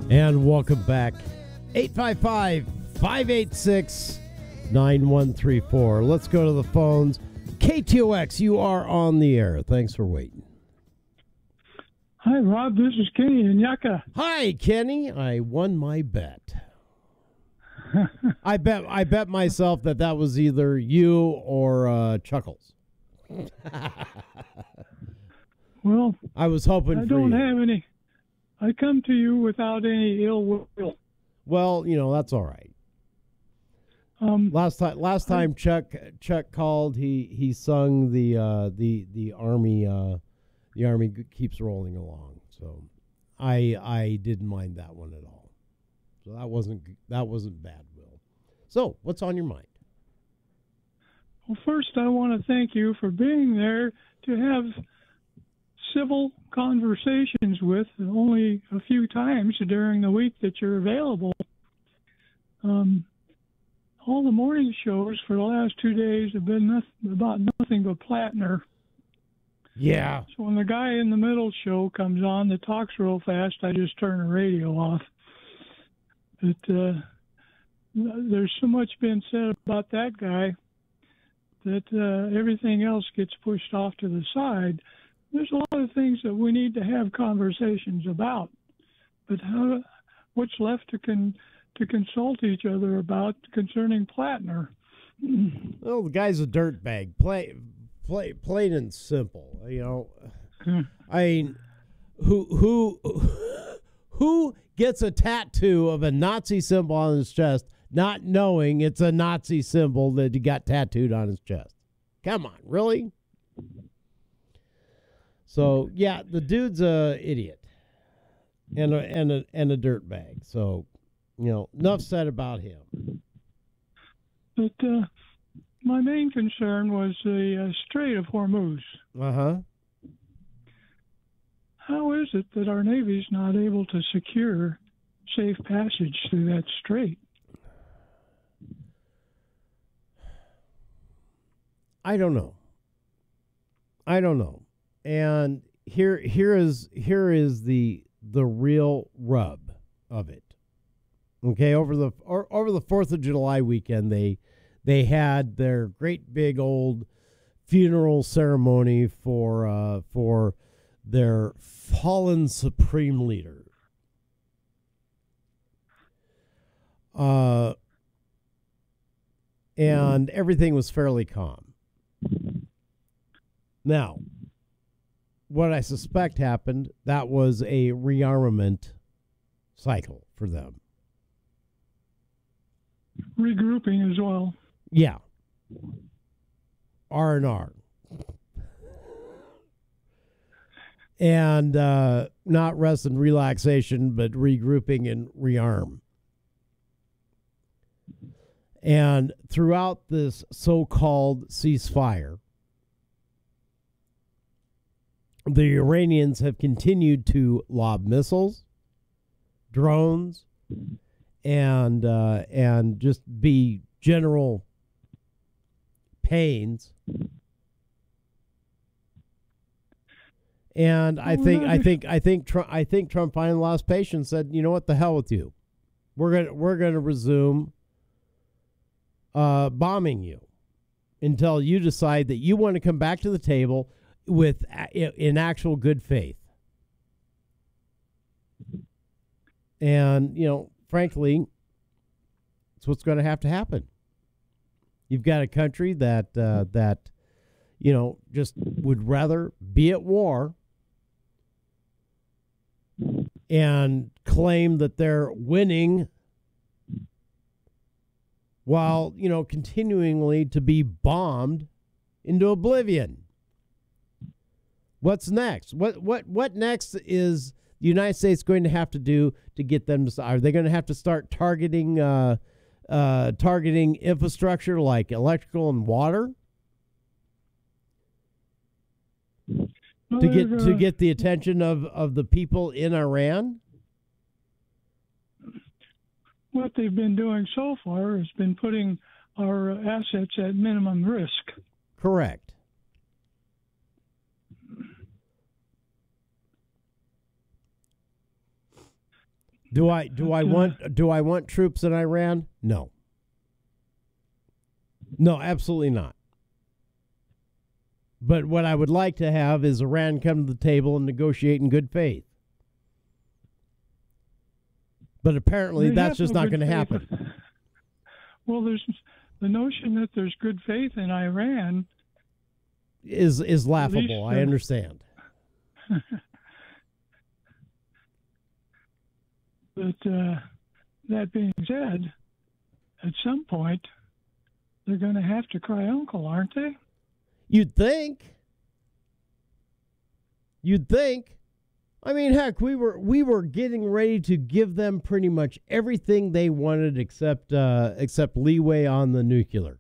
And welcome back. 855-586-9134. Let's go to the phones. KTOX, you are on the air. Thanks for waiting. Hi, Rob. This is Kenny in Yucca. Hi, Kenny. I won my bet. I bet myself that was either you or Chuckles. Well, I was hoping I for don't you. have any. I come to you without any ill will. Well, that's all right. Last time Chuck called, he sung the army keeps rolling along. So I didn't mind that one at all. So that wasn't bad, Will. So what's on your mind? Well, first I want to thank you for being there to have civil conversations with only a few times during the week that you're available. All the morning shows for the last 2 days have been about nothing but Plattner. Yeah. So when the guy in the middle show comes on that talks real fast, I just turn the radio off. But there's so much been said about that guy that everything else gets pushed off to the side. There's a lot of things that we need to have conversations about, but what's left to consult each other about concerning Plattner? Well, the guy's a dirtbag. Plain and simple. I mean, who gets a tattoo of a Nazi symbol on his chest, not knowing it's a Nazi symbol that he got tattooed on his chest? Come on, really? So yeah, the dude's a idiot and a dirtbag. So enough said about him. But my main concern was the Strait of Hormuz. Uh-huh. How is it that our Navy's not able to secure safe passage through that strait? I don't know. And here is the real rub of it. Okay, over the 4th of July weekend, they had their great big old funeral ceremony for their fallen supreme leader. And everything was fairly calm. Now, what I suspect happened, that was a rearmament cycle for them. Regrouping as well. Yeah. R&R. And not rest and relaxation, but regrouping and rearm. And throughout this so-called ceasefire, the Iranians have continued to lob missiles, drones, and just be general pains. And I think Trump finally lost patience. Said, "You know what? The hell with you. We're gonna resume bombing you until you decide that you want to come back to the table in actual good faith." And frankly, it's what's going to have to happen. You've got a country that just would rather be at war and claim that they're winning while, continually to be bombed into oblivion. What's next? What next is the United States going to have to do to get them to? Are they going to have to start targeting infrastructure like electrical and water to get the attention of the people in Iran? What they've been doing so far has been putting our assets at minimum risk. Correct. Do I want troops in Iran? No. No, absolutely not. But what I would like to have is Iran come to the table and negotiate in good faith. But apparently that's just not going to happen. Well, there's the notion that there's good faith in Iran is laughable. I understand. But that being said, at some point they're going to have to cry uncle, aren't they? You'd think. I mean, heck, we were getting ready to give them pretty much everything they wanted except leeway on the nuclear.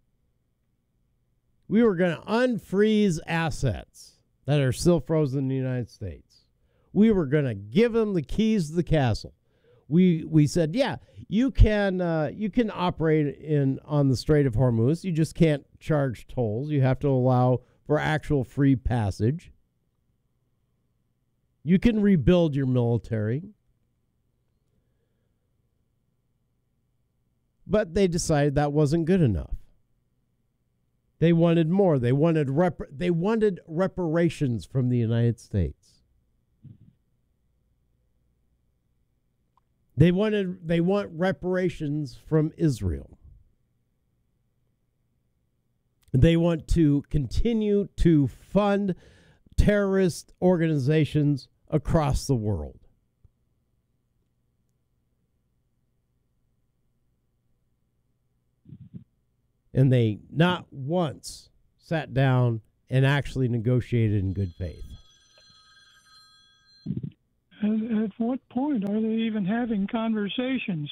We were going to unfreeze assets that are still frozen in the United States. We were going to give them the keys to the castle. We said, yeah, you can operate on the Strait of Hormuz. You just can't charge tolls. You have to allow for actual free passage. You can rebuild your military. But they decided that wasn't good enough. They wanted more. They wanted reparations from the United States. They want reparations from Israel. They want to continue to fund terrorist organizations across the world. And they not once sat down and actually negotiated in good faith. At what point are they even having conversations?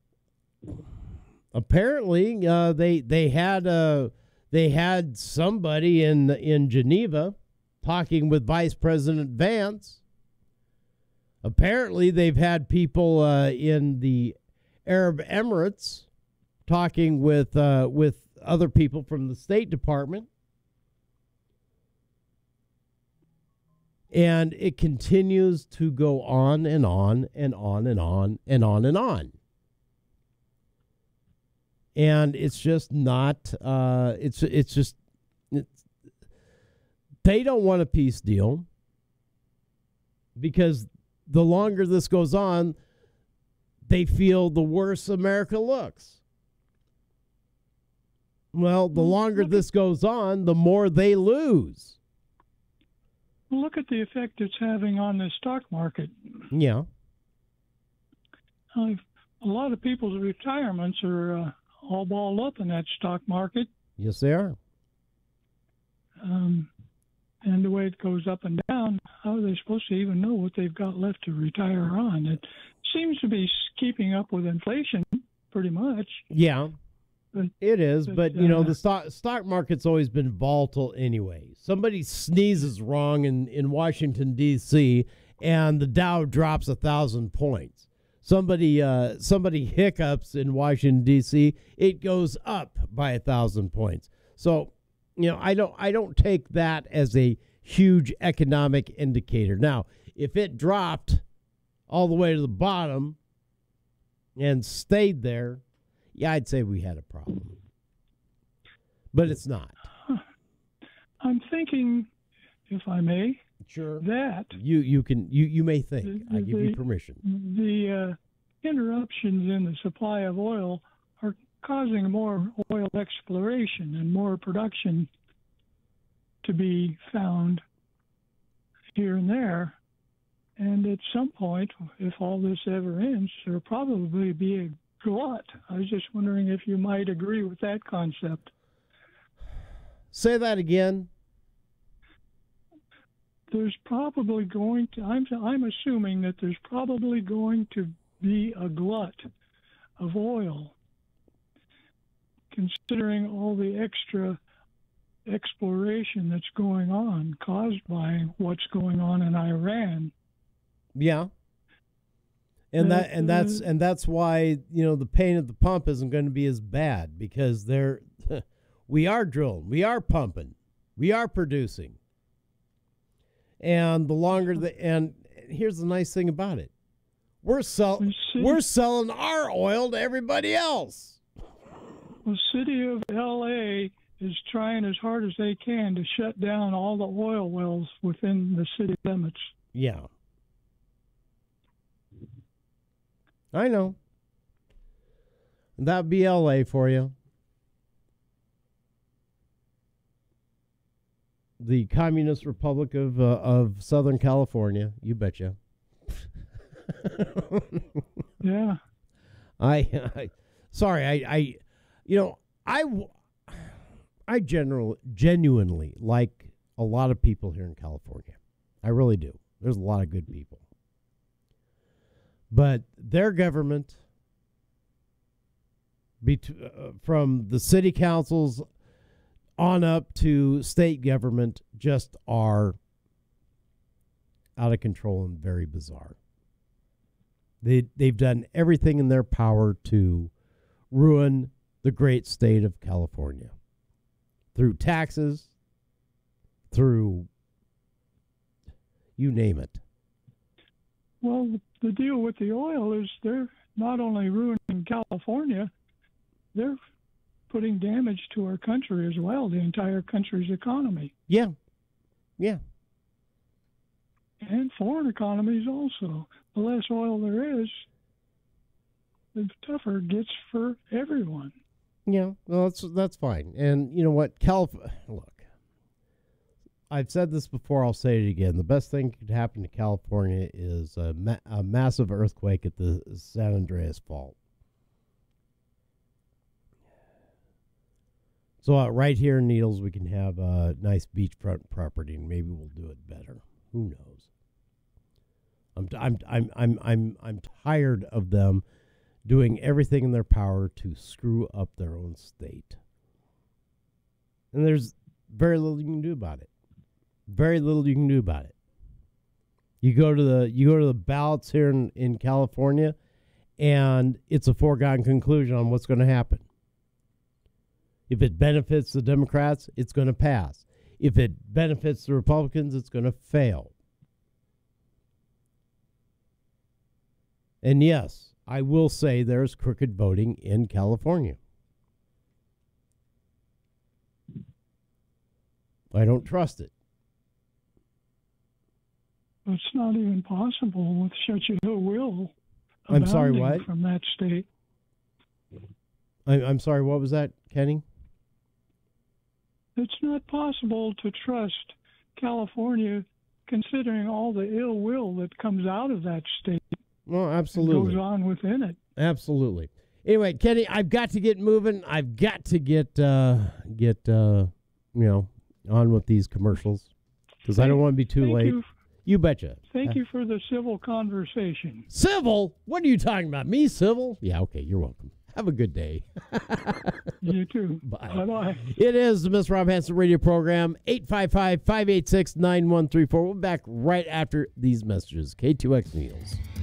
Apparently, they had somebody in Geneva talking with Vice President Vance. Apparently, they've had people in the Arab Emirates talking with other people from the State Department. And it continues to go on and on and on and on and on and on. And it's just not, they don't want a peace deal because the longer this goes on, they feel the worse America looks. Well, the longer this goes on, the more they lose. Look at the effect it's having on the stock market. Yeah. A lot of people's retirements are all balled up in that stock market. Yes, they are. And the way it goes up and down, how are they supposed to even know what they've got left to retire on? It seems to be keeping up with inflation pretty much. Yeah. It is, but you know, the stock market's always been volatile anyway. Somebody sneezes wrong in Washington, D.C., and the Dow drops 1,000 points. Somebody hiccups in Washington, D.C., it goes up by 1,000 points. So, you know, I don't take that as a huge economic indicator. Now, if it dropped all the way to the bottom and stayed there, yeah, I'd say we had a problem. But it's not. I'm thinking, if I may, sure, that you may think. I give you permission. The interruptions in the supply of oil are causing more oil exploration and more production to be found here and there. And at some point, if all this ever ends, there'll probably be a glut. I was just wondering if you might agree with that concept. Say that again. There's probably going to, I'm assuming that there's probably going to be a glut of oil, considering all the extra exploration that's going on caused by what's going on in Iran. Yeah. And that's why, you know, the pain at the pump isn't going to be as bad, because we are drilling, we are pumping, we are producing. And the longer and here's the nice thing about it. We're selling our oil to everybody else. The city of L.A. is trying as hard as they can to shut down all the oil wells within the city limits. Yeah. I know. That'd be L.A. for you. The Communist Republic of Southern California. You betcha. Yeah. I genuinely like a lot of people here in California. I really do. There's a lot of good people. But their government, from the city councils on up to state government, just are out of control and very bizarre. They've done everything in their power to ruin the great state of California through taxes, through you name it. Well, the deal with the oil is they're not only ruining California, they're putting damage to our country as well, the entire country's economy. Yeah. Yeah. And foreign economies also. The less oil there is, the tougher it gets for everyone. Yeah, well, that's fine. And you know what? Look, I've said this before, I'll say it again. The best thing that could happen to California is a massive earthquake at the San Andreas Fault. So right here in Needles, we can have a nice beachfront property, and maybe we'll do it better. Who knows? I'm tired of them doing everything in their power to screw up their own state, and there's very little you can do about it. Very little you can do about it. You go to the ballots here in California, and it's a foregone conclusion on what's going to happen. If it benefits the Democrats, it's going to pass. If it benefits the Republicans, it's going to fail. And yes, I will say there's crooked voting in California. I don't trust it. It's not even possible with such a will. I'm sorry, what? From that state. I'm sorry, what was that, Kenny? It's not possible to trust California considering all the ill will that comes out of that state. Well, absolutely. Goes on within it. Absolutely. Anyway, Kenny, I've got to get moving. I've got to get on with these commercials because I don't want to be too late. You betcha. Thank you for the civil conversation. Civil? What are you talking about? Me civil? Yeah, okay, you're welcome. Have a good day. You too. Bye. Bye-bye. It is the Mr. Rob Hanson radio program, 855-586-9134. We'll be back right after these messages. K2X News.